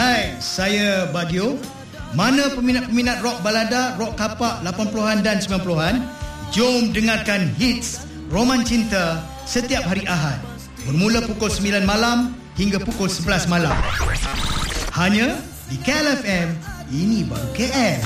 Hai, saya Bagio. Mana peminat-peminat rock balada, rock kapak 80-an dan 90-an? Jom dengarkan hits Roman Cinta setiap hari Ahad, bermula pukul 9 malam hingga pukul 11 malam. Hanya di KLFM, ini baru KL.